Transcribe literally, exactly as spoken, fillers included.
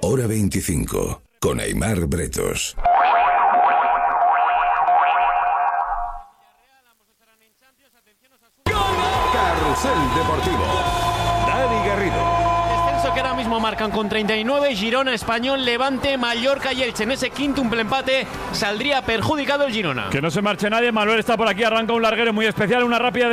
Hora veinticinco, con Aimar Bretos. Carrusel Deportivo. Dani Garrido. Descenso que ahora mismo marcan con treinta y nueve Girona, Español, Levante, Mallorca y Elche. En ese quíntuple empate saldría perjudicado el Girona. Que no se marche nadie. Manuel está por aquí, arranca un larguero muy especial, una rápida